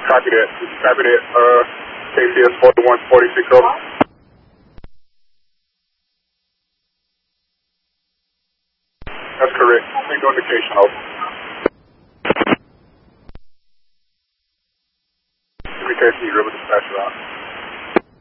Copy that. Copy that. KCS 4146 over. That's correct. Single indication over. KC, River Dispatcher out.